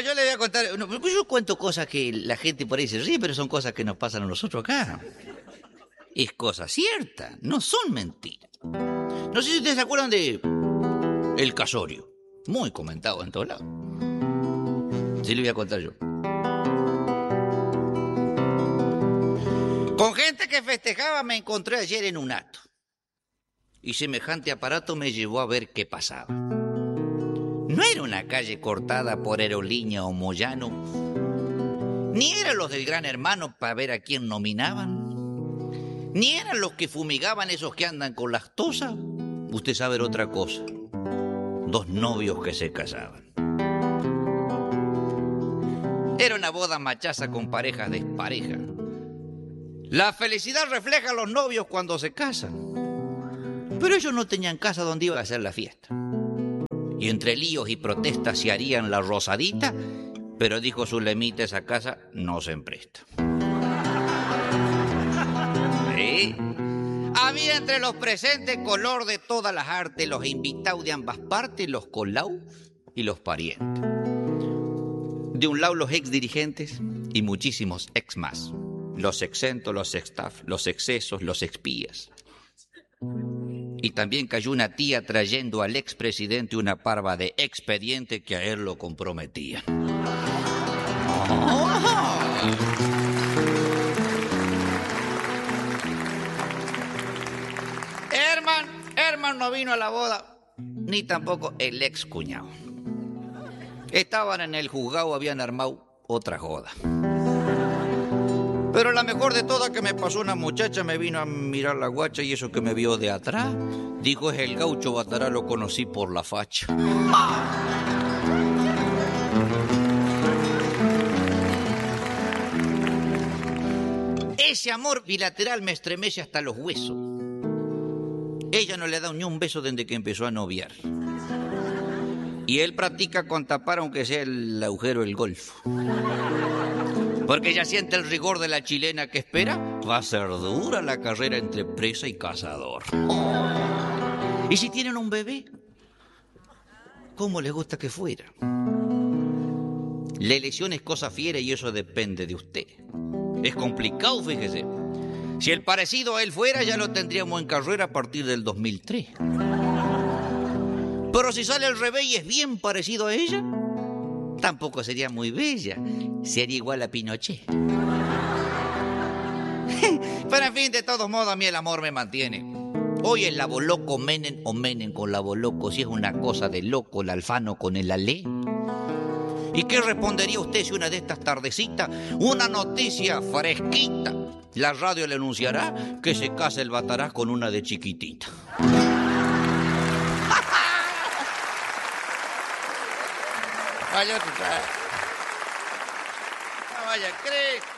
yo le voy a contar. No, pues yo cuento cosas que la gente por ahí se ríe, pero son cosas que nos pasan a nosotros acá. Es cosa cierta, no son mentiras. No sé si ustedes se acuerdan de El Casorio. Muy comentado en todos lados. Sí, le voy a contar yo. Con gente que festejaba me encontré ayer en un acto. Y semejante aparato me llevó a ver qué pasaba. No era una calle cortada por Aerolínea o Moyano, ni eran los del Gran Hermano para ver a quién nominaban, ni eran los que fumigaban esos que andan con lactosa. Usted sabe otra cosa. Dos novios que se casaban. Era una boda machaza con parejas desparejas. La felicidad refleja a los novios cuando se casan. Pero ellos no tenían casa donde iba a hacer la fiesta. Y entre líos y protestas se harían la rosadita, pero dijo Zulemita, esa casa no se empresta. ¿Sí? Había entre los presentes color de todas las artes, los invitados de ambas partes, los colados y los parientes. De un lado los ex dirigentes y muchísimos ex más. Los exentos, los ex-staff, los excesos, los expías. Y también cayó una tía trayendo al expresidente una parva de expediente que a él lo comprometían. Herman no vino a la boda, ni tampoco el ex cuñado. Estaban en el juzgado, habían armado otra joda. Pero la mejor de todas que me pasó, una muchacha me vino a mirar la guacha y eso que me vio de atrás, dijo, es el gaucho Batará, lo conocí por la facha. Ese amor bilateral me estremece hasta los huesos. Ella no le ha dado ni un beso desde que empezó a noviar. Y él practica con tapar aunque sea el agujero del golfo. Porque ella siente el rigor de la chilena que espera. Va a ser dura la carrera entre presa y cazador. ¿Y si tienen un bebé? ¿Cómo les gusta que fuera? La elección es cosa fiera y eso depende de usted. Es complicado, fíjese. Si el parecido a él fuera, ya lo tendríamos en carrera a partir del 2003. Pero si sale al revés y es bien parecido a ella, tampoco sería muy bella. Sería igual a Pinochet. Pero en fin, de todos modos, a mí el amor me mantiene. Hoy el laboloco Menem o Menem con laboloco, si es una cosa de loco el Alfano con el Alé. ¿Y qué respondería usted si una de estas tardecitas, una noticia fresquita, la radio le anunciará que se casa el Batará con una de chiquitita? Vaya, vaya, cree.